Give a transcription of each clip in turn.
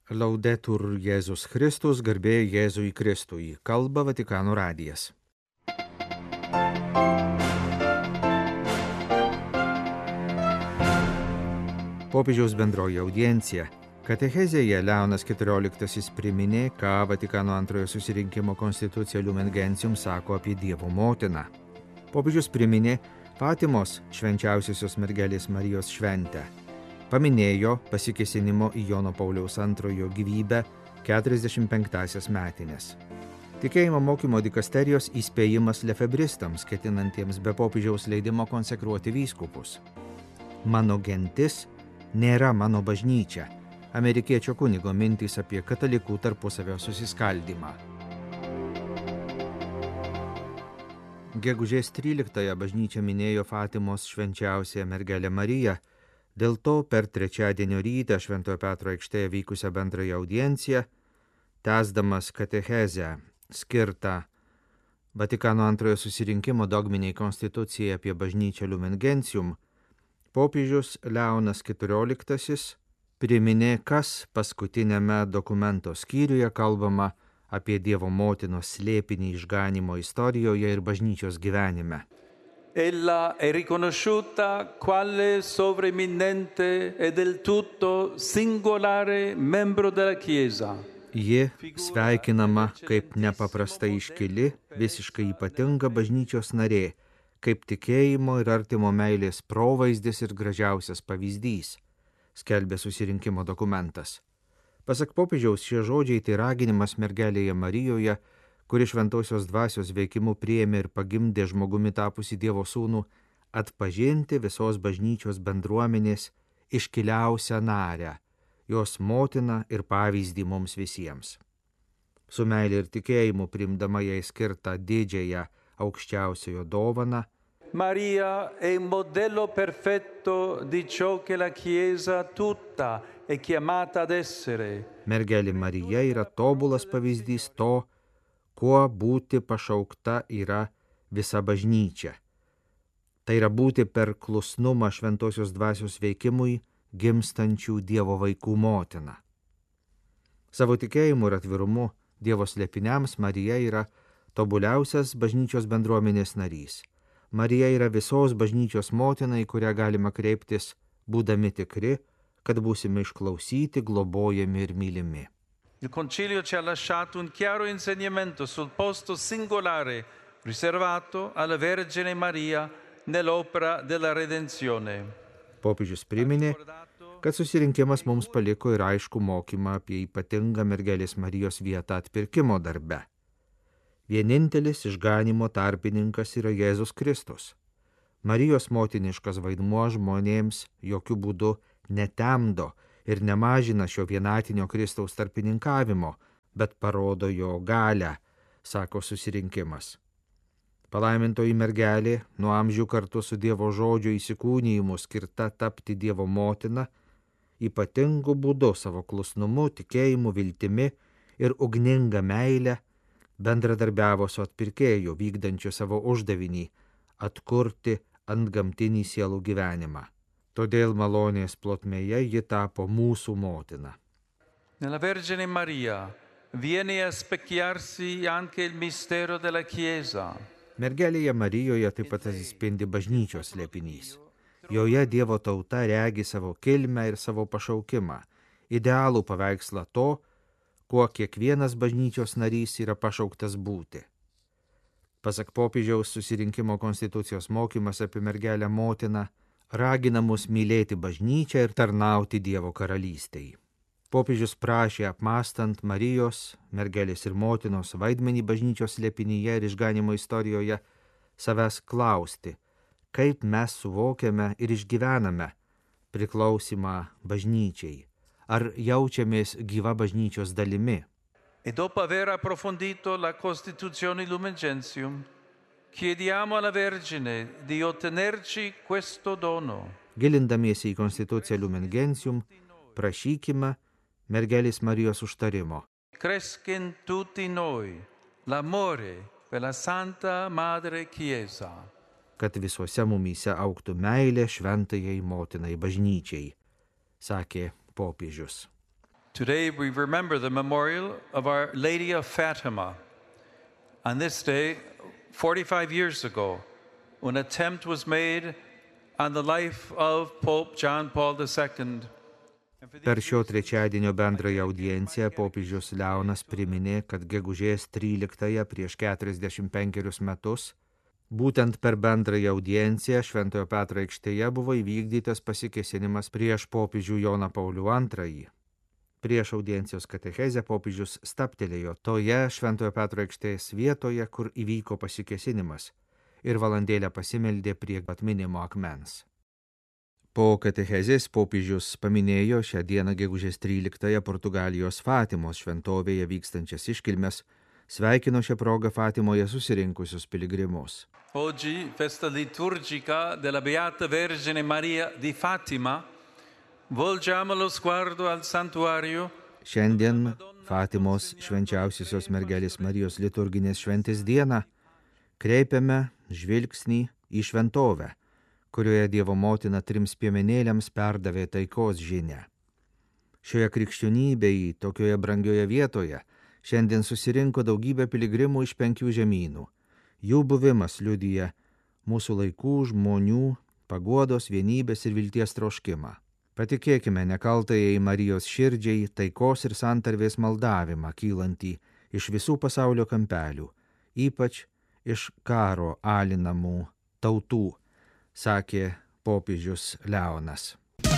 Laudetur Jėzus Kristus, garbė Jėzui Kristui, kalba Vatikano radijas. Popiežiaus bendroji audiencija. Katechezėje Leonas XIV priminė, ką Vatikano antrojo susirinkimo konstitucija Lumen Gentium sako apie Dievo motiną. Popiežius priminė Fatimos švenčiausiosios mergelės Marijos šventę. Paminėjo pasikėsinimo į Jono Pauliaus II gyvybę 45-asias metinės. Tikėjimo mokymo dikasterijos įspėjimas lefebristams, ketinantiems be popiežiaus leidimo konsekruoti vyskupus. Mano gentis nėra mano bažnyčia. Amerikiečio kunigo mintys apie katalikų tarpusavio susiskaldymą. Gegužės 13-ąją bažnyčia minėjo Fatimos švenčiausiąją mergelę Mariją. Dėl to per trečiadienio rytą Šventojo Petro aikštėje vykusią bendrąją audienciją, tęsdamas katechezę skirtą Vatikano antrojo susirinkimo dogminiai konstitucijai apie bažnyčią Lumen Gentium, popiežius Leonas XIV priminė, kas paskutinėme dokumento skyriuje kalbama apie Dievo motinos slėpinį išganymo istorijoje ir bažnyčios gyvenime. Ella è riconosciuta quale sovreminente e del tutto singolare membro della Chiesa. Ji sveikinama kaip nepaprastai iškili, visiškai ypatinga bažnyčios narė, kaip tikėjimo ir artimo meilės provaizdis ir gražiausias pavyzdys, skelbė susirinkimo dokumentas. Pasak popiežiaus, šie žodžiai tai raginimas mergelėje Marijoje, kuri šventosios dvasios veikimu priėmė ir pagimdė žmogumi tapusi Dievo sūnų, atpažinti visos bažnyčios bendruomenės iškiliausią narę, jos motiną ir pavyzdį mums visiems. Su meilė ir tikėjimu priimdama jai skirtą didžiąją aukščiausiojo dovaną, Maria è un modello perfetto di ciò che la Chiesa tutta è chiamata ad essere. Mergelė Marija yra tobulas pavyzdys to, kuo būti pašaukta yra visa bažnyčia. Tai yra būti per klusnumą šventosios dvasios veikimui gimstančių Dievo vaikų motina. Savo tikėjimu ir atvirumu Dievo slėpiniams Marija yra tobuliausias bažnyčios bendruomenės narys. Marija yra visos bažnyčios motina, į kurią galima kreiptis, būdami tikri, kad būsime išklausyti, globojami ir mylimi. Il Concilio ci ha lasciato un chiaro insegnamento sul posto singolare riservato alla Vergine Maria nell'opera della redenzione. Popiežius priminė, kad susirinkimas mums paliko ir aiškų mokymą apie ypatingą mergelės Marijos vietą atpirkimo darbe. Vienintelis išganymo tarpininkas yra Jėzus Kristus. Marijos motiniškas vaidmuo žmonėms jokių būdų netemdo ir nemažina šio vienatinio Kristaus tarpininkavimo, bet parodo jo galią, sako susirinkimas. Palaimintoji mergelė nuo amžių kartu su Dievo žodžio įsikūnijimu skirta tapti Dievo motina, ypatingu būdu savo klusnumu, tikėjimu, viltimi ir ugninga meile bendradarbiavo su atpirkėju, vykdančiu savo uždavinį atkurti antgamtinį sielų gyvenimą. Todėl malonės plotmėje ji tapo mūsų motina. Nella Vergine Maria viene a specchiarsi anche il mistero della Chiesa. Mergelėje Marijoje taip pat atsispindi bažnyčios slėpinys. Joje Dievo tauta regi savo kilmę ir savo pašaukimą, idealų paveikslą to, kuo kiekvienas bažnyčios narys yra pašauktas būti. Pasak popiežiaus susirinkimo konstitucijos mokymas apie mergelę motiną ragina mus mylėti bažnyčią ir tarnauti Dievo karalystei. Popiežius prašė, apmąstant Marijos, mergelės ir motinos vaidmenį bažnyčios slėpinyje ir išganimo istorijoje, savęs klausti, kaip mes suvokiame ir išgyvename priklausimą bažnyčiai, ar jaučiamės gyva bažnyčios dalimi. E dopo aver approfondito la Costituzione Lumen Gentium, chiediamo alla Vergine di ottenerci questo dono. Gilindamiesi į konstituciją Lumen Gentium, prašykime mergelės Marijos užtarimo. Cresca in tutti noi l'amore per la Santa Madre Chiesa. Kad visuose mumyse augtų meilė šventajai motinai bažnyčiai, sakė popiežius. Today we remember the memorial of Our Lady of Fatima. On this day, 45 years ago, an attempt was made on the life of Pope John Paul II. Per šio trečiadienio bendrąją audienciją popiežius Leonas priminė, kad gegužės 13-ąją prieš 45 metus būtent per bendrąją audienciją Šventojo Petro aikštėje buvo įvykdytas pasikėsinimas prieš popiežių Joną Paulių II. Prieš audiencijos katechezę popiežius stabtelėjo toje Šventojo Petro aikštės vietoje, kur įvyko pasikėsinimas, ir valandėlę pasimeldė prie atminimo akmens. Po katechezės popiežius paminėjo šią dieną gegužės 13-ąją Portugalijos Fatimos šventovėje vykstančias iškilmes, sveikino šią progą Fatimoje susirinkusius piligrimus. Oggi, festa liturgica della Beata Vergine Maria di Fatima, volgiamo lo sguardo al santuario. Šiandien Fatimos švenčiausiosios mergelės Marijos liturginės šventės dieną kreipiame žvilgsnį į šventovę, kurioje Dievo motina 3 piemenėliams perdavė taikos žinią. Šioje krikščionybėje, tokioje brangioje vietoje, šiandien susirinko daugybė piligrimų iš 5 žemynų. Jų buvimas liudija mūsų laikų žmonių paguodos, vienybės ir vilties troškimą. Patikėkime nekaltajai Marijos širdžiai taikos ir santarvės maldavimą kylantį iš visų pasaulio kampelių, ypač iš karo alinamų tautų, sakė popiežius Leonas.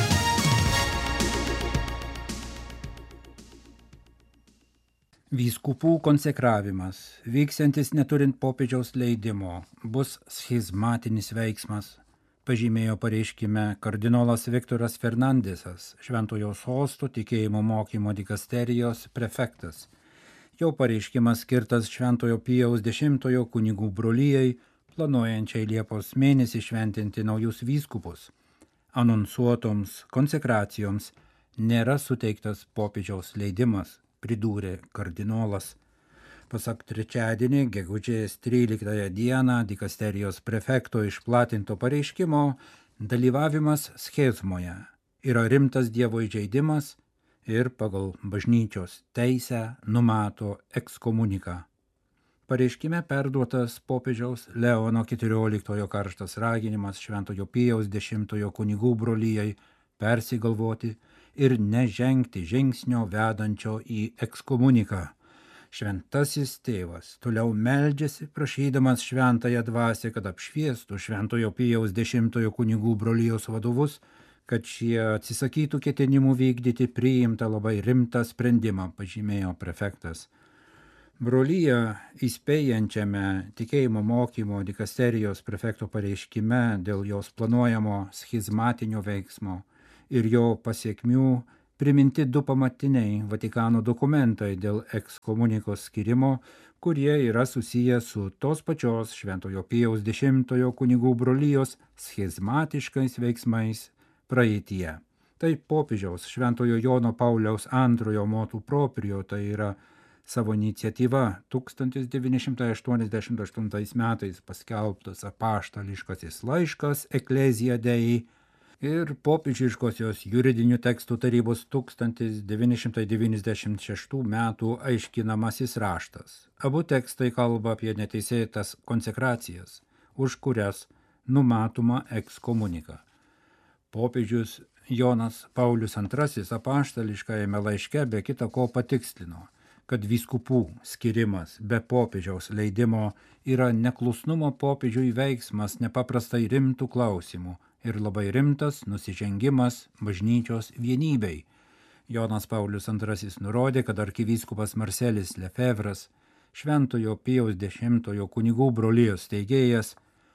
Vyskupų konsekravimas, vyksiantis neturint popiežiaus leidimo, bus schizmatinis veiksmas, pažymėjo pareiškime kardinolas Viktoras Fernandesas, Šventojo Sosto tikėjimo mokymo dikasterijos prefektas. Jo pareiškimas skirtas Šventojo Pijaus X kunigų brolijai, planuojančiai Liepos mėnesį šventinti naujus vyskupus. Anonsuotoms konsekracijoms nėra suteiktas popiežiaus leidimas, pridūrė kardinolas. Pasak trečiadienį, gegužės 13 dieną dikasterijos prefekto išplatinto pareiškimo, dalyvavimas schizmoje yra rimtas Dievo įžeidimas ir pagal bažnyčios teisę numato ekskomuniką. Pareiškime perduotas popiežiaus Leono XIV karštas raginimas Šventojo Pijaus X kunigų brolijai persigalvoti ir nežengti žingsnio vedančio į ekskomuniką. Šventasis tėvas toliau meldžiasi, prašydamas šventąją dvasią, kad apšviestų Šventojo Pijaus X kunigų brolijos vadovus, kad šie atsisakytų ketinimų vykdyti priimtą labai rimtą sprendimą, pažymėjo prefektas. Brolyje įspėjančiame tikėjimo mokymo dikasterijos prefekto pareiškime dėl jos planuojamo schizmatinio veiksmo ir jo pasiekmių priminti 2 pamatiniai Vatikano dokumentai dėl ekskomunikos skirimo, kurie yra susiję su tos pačios Šventojo Pijaus X kunigų brolijos schizmatiškais veiksmais praeityje. Tai popiežiaus Šventojo Jono Pauliaus II motu proprio, tai yra savo iniciatyva 1988 metais paskelbtas apaštališkasis laiškas Ecclesia Dei ir popiežiškosios juridinių tekstų tarybos 1996 metų aiškinamasis raštas. Abu tekstai kalba apie neteisėtas konsekracijas, už kurias numatoma ekskomunika. Popiežius Jonas Paulius II apaštališkajame laiške be kita ko patikslino, kad vyskupų skirimas be popiežiaus leidimo yra neklusnumo popiežiui veiksmas nepaprastai rimtų klausimų ir labai rimtas nusižengimas bažnyčios vienybei. Jonas Paulius II nurodė, kad arkivyskupas Marcelis Lefevras, Šventojo Pijaus X kunigų brolijos steigėjas,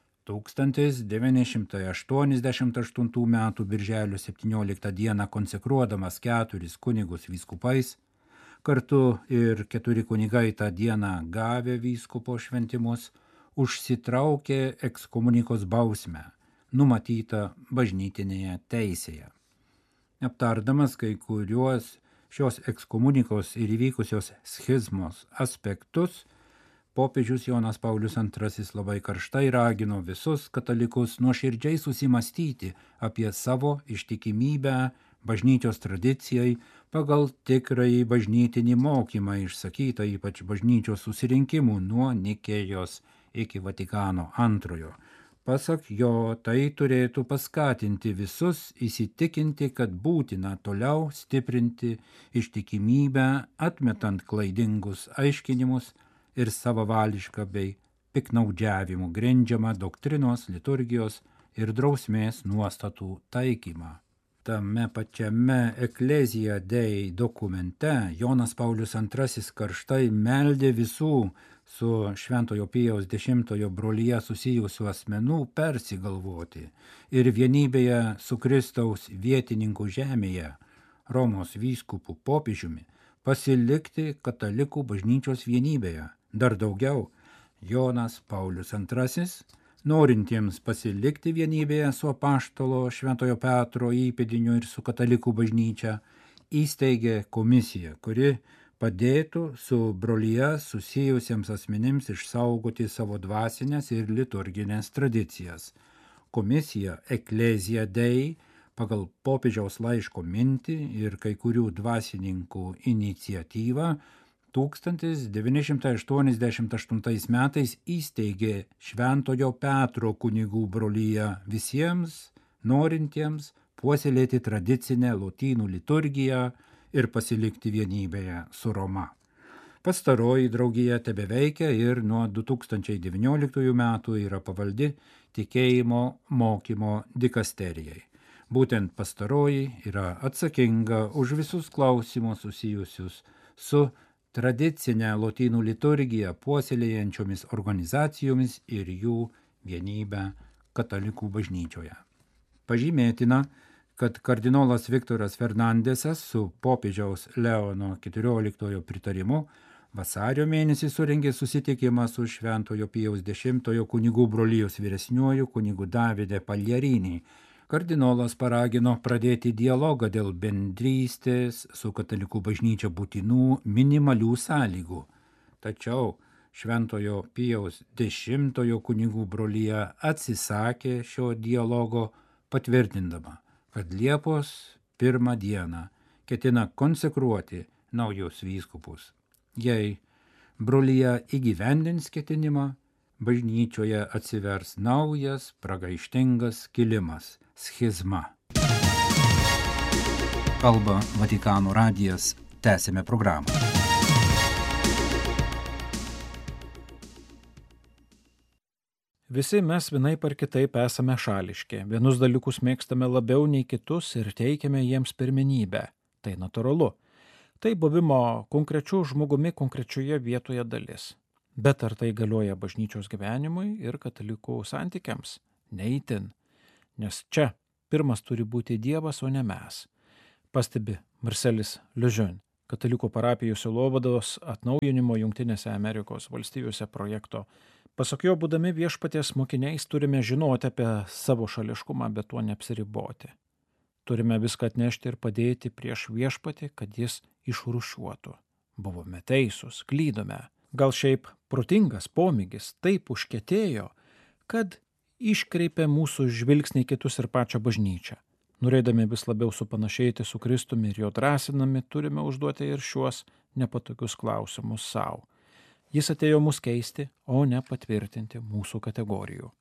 1988 m. birželio 17 d. konsekruodamas 4 kunigus vyskupais, kartu ir 4 kunigai tą dieną gavę vyskupo šventimus, užsitraukė ekskomunikos bausmę, numatytą bažnytinėje teisėje. Aptardamas kai kuriuos šios ekskomunikos ir įvykusios schizmos aspektus, popiežius Jonas Paulius II labai karštai ragino visus katalikus nuoširdžiai susimastyti apie savo ištikimybę bažnyčios tradicijai, pagal tikrąjį bažnytinį mokymą išsakytą ypač bažnyčios susirinkimų nuo Nikėjos iki Vatikano II. Pasak jo, tai turėtų paskatinti visus įsitikinti, kad būtina toliau stiprinti ištikimybę, atmetant klaidingus aiškinimus ir savavališką bei piknaudžiavimų grindžiamą doktrinos, liturgijos ir drausmės nuostatų taikymą. Tame pačiame Ecclesia Dei dokumente Jonas Paulius II karštai meldė visų su Šventojo Pijaus X brolija susijusių asmenų persigalvoti ir vienybėje su Kristaus vietininku žemėje, Romos vyskupų popiežiumi, pasilikti katalikų bažnyčios vienybėje. Dar daugiau, Jonas Paulius II, norintiems pasilikti vienybėje su apaštalo Šventojo Petro įpėdiniu ir su katalikų bažnyčia, įsteigė komisiją, kuri padėtų su brolija susijusiems asmenims išsaugoti savo dvasinės ir liturginės tradicijas. Komisija Ecclesia Dei pagal popiežiaus laiško mintį ir kai kurių dvasininkų iniciatyvą 1988 metais įsteigė Šventojo Petro kunigų broliją visiems norintiems puoselėti tradicinę lotynų liturgiją ir pasilikti vienybėje su Roma. Pastaroji draugija tebeveikia ir nuo 2019 metų yra pavaldi tikėjimo mokymo dikasterijai. Būtent pastaroji yra atsakinga už visus klausimus susijusius su tradicinę lotynų liturgiją puoselėjančiomis organizacijomis ir jų vienybę katalikų bažnyčioje. Pažymėtina, kad kardinolas Viktoras Fernandesas su popiežiaus Leono XIV pritarimu vasario mėnesį surengė susitikimą su Šventojo Pijaus X kunigų brolijos vyresniuoju kunigu Davide Pagliarini. Kardinolas paragino pradėti dialogą dėl bendrystės su katalikų bažnyčia būtinų minimalių sąlygų. Tačiau Šventojo Pijaus X kunigų brolija atsisakė šio dialogo, patvirtindama, kad Liepos 1 dieną ketina konsekruoti naujus vyskupus. Jei brolija įgyvendins ketinimą, bažnyčioje atsivers naujas pragaištingas kilimas – schizma. Kalba Vatikano radijas, tęsime programą. Visi mes vienaip ar kitaip esame šališki. Vienus dalykus mėgstame labiau nei kitus ir teikiame jiems pirmenybę. Tai natūralu. Tai buvimo konkrečių žmogumi konkrečioje vietoje dalis. Bet ar tai galioja bažnyčios gyvenimui ir katalikų santykiams? Neįtin. Nes čia pirmas turi būti Dievas, o ne mes. Pastebi Marcelis Lejeune, katalikų parapijų sielovados atnaujinimo Jungtinėse Amerikos valstijose projekto. Pasak jo, būdami viešpaties mokiniais turime žinoti apie savo šališkumą, bet tuo neapsiriboti. Turime viską atnešti ir padėti prieš viešpatį, kad jis išrūšiuotų. Buvome teisūs, klydome. Gal šiaip protingas pomėgis taip užkietėjo, kad iškreipė mūsų žvilgsnį kitus ir pačią bažnyčią. Norėdami vis labiau supanašėti su Kristumi ir jo drąsinami, turime užduoti ir šiuos nepatogius klausimus savo. Jis atėjo mus keisti, o ne patvirtinti mūsų kategorijų.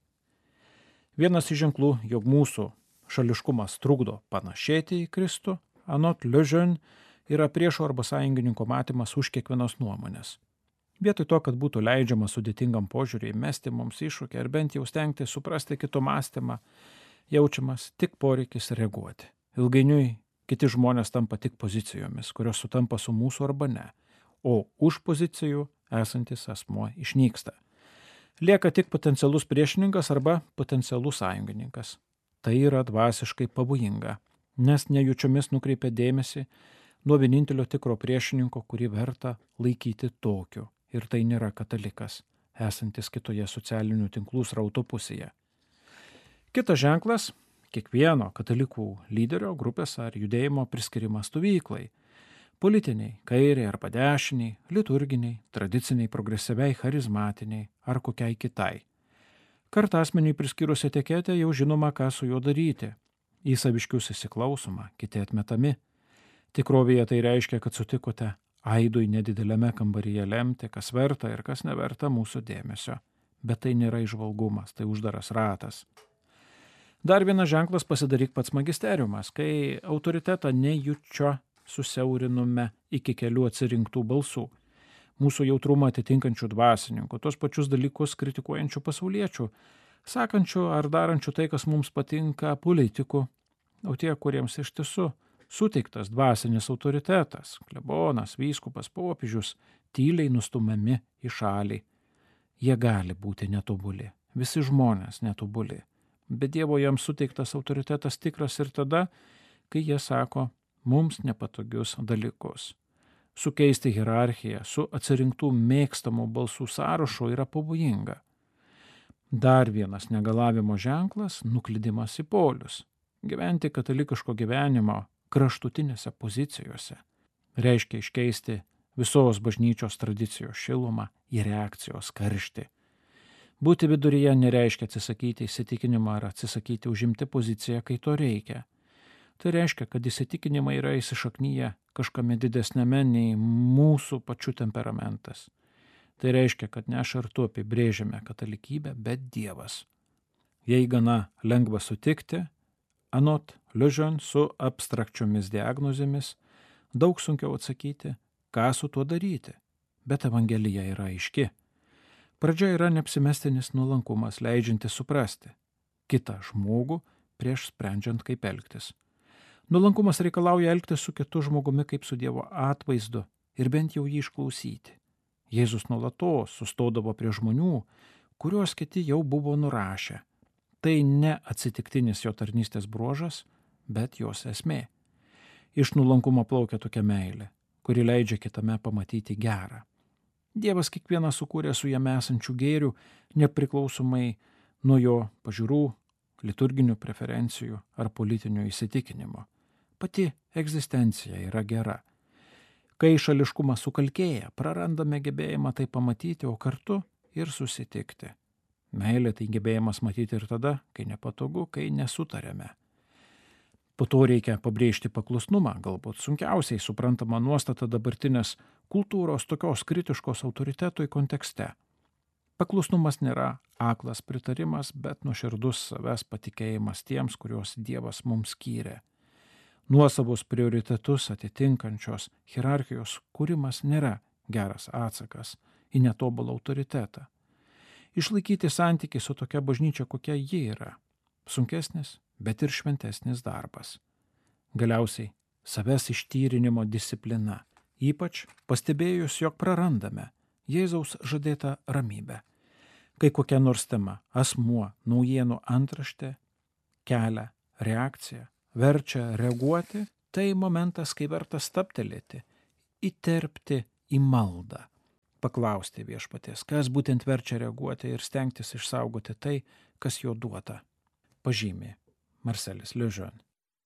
Vienas iš ženklų, jog mūsų šališkumas trukdo panašėti į Kristų, anot Lejeune, yra priešo arba sąjungininko matymas už kiekvienos nuomonės. Vietoj to, kad būtų leidžiama sudėtingam požiūriui mesti mums iššūkį ar bent jau stengti suprasti kito mąstymą, jaučiamas tik poreikis reaguoti. Ilgainiui kiti žmonės tampa tik pozicijomis, kurios sutampa su mūsų arba ne, o už pozicijų esantis asmuo išnyksta. Lieka tik potencialus priešininkas arba potencialus sąjungininkas. Tai yra dvasiškai pavojinga, nes nejučiomis nukreipia dėmesį nuo vienintelio tikro priešininko, kurį verta laikyti tokiu. Ir tai nėra katalikas, esantis kitoje socialinių tinklų srauto pusėje. Kitas ženklas – kiekvieno katalikų lyderio, grupės ar judėjimo priskirimas stovyklai. Politiniai, kairiai arba dešiniai, liturginiai, tradiciniai, progresyviai, charizmatiniai ar kokiai kitai. Kartą asmeniui priskyrus etiketę jau žinoma, ką su juo daryti. Į saviškius įsiklausoma, kiti atmetami. Tikrovėje tai reiškia, kad sutikote aidui nedideliame kambaryje lemti, kas verta ir kas neverta mūsų dėmesio. Bet tai nėra įžvalgumas, tai uždaras ratas. Dar vienas ženklas pasidaryk pats magisteriumas, kai autoritetą nejučio susiaurinome iki kelių atsirinktų balsų. Mūsų jautrumą atitinkančių dvasininkų, tos pačius dalykus kritikuojančių pasauliečių, sakančių ar darančių tai, kas mums patinka politikų, o tie, kuriems iš tiesų suteiktas dvasinis autoritetas, klebonas, vyskupas, popiežius, tyliai nustumiami į šalį. Jie gali būti netobuli, visi žmonės netobuli, bet Dievo jiems suteiktas autoritetas tikras ir tada, kai jie sako mums nepatogius dalykus. Sukeisti hierarchiją su atsirinktų mėgstamų balsų sąrašu yra pavojinga. Dar vienas negalavimo ženklas – nuklydimas į polius. Gyventi katalikiško gyvenimo kraštutinėse pozicijose reiškia iškeisti visos bažnyčios tradicijos šilumą į reakcijos karštį. Būti viduryje nereiškia atsisakyti įsitikinimą ar atsisakyti užimti poziciją, kai to reikia. Tai reiškia, kad įsitikinimai yra įsišaknyję kažkame didesnėme nei mūsų pačių temperamentas. Tai reiškia, kad ne aš ar tu apibrėžiame katalikybę, bet Dievas. Jei gana lengva sutikti, anot Lejeune su abstrakčiomis diagnozėmis, daug sunkiau atsakyti, ką su tuo daryti, bet Evangelija yra aiški. Pradžia yra neapsimestinis nuolankumas, leidžiantis suprasti kitą žmogų prieš sprendžiant, kaip elgtis. Nuolankumas reikalauja elgtis su kitu žmogumi kaip su Dievo atvaizdu ir bent jau jį išklausyti. Jėzus nuolatos sustodavo prie žmonių, kuriuos kiti jau buvo nurašę. Tai ne atsitiktinis jo tarnystės bruožas, bet jos esmė. Iš nuolankumo plaukia tokia meilė, kuri leidžia kitame pamatyti gerą. Dievas kiekvieną sukūrė su jame esančių gėrių, nepriklausomai nuo jo pažiūrų, liturginių preferencijų ar politinio įsitikinimo. Pati egzistencija yra gera. Kai šališkumas sukalkėja, prarandame gebėjimą tai pamatyti, o kartu ir susitikti. Meilė tai gebėjimas matyti ir tada, kai nepatogu, kai nesutarėme. Po to reikia pabrėžti paklusnumą, galbūt sunkiausiai suprantama nuostata dabartinės kultūros tokios kritiškos autoritetui kontekste. Paklusnumas nėra aklas pritarimas, bet nuoširdus savęs patikėjimas tiems, kuriuos Dievas mums skyrė. Nuosavus prioritetus atitinkančios hierarchijos kūrimas nėra geras atsakas į netobulą autoritetą. Išlaikyti santykį su tokia bažnyčia, kokia ji yra, sunkesnis, bet ir šventesnis darbas. Galiausiai savęs ištyrinimo disciplina, ypač pastebėjus, jog prarandame Jėzaus žadėtą ramybę. Kai kokia nors tema, asmuo, naujienų antraštė, kelia reakciją, verčia reaguoti, tai momentas, kai verta stabtelėti, įterpti į maldą. Paklausti viešpaties, kas būtent verčia reaguoti ir stengtis išsaugoti tai, kas jo duota. Pažymė Marcelis Lejeune.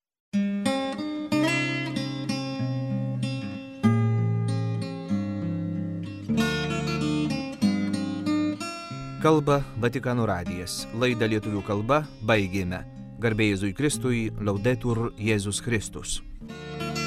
Kalba Vatikano radijas. Laidą lietuvių kalba baigėme. Garbė Jėzui Kristui, Laudetur Jėzus Kristus.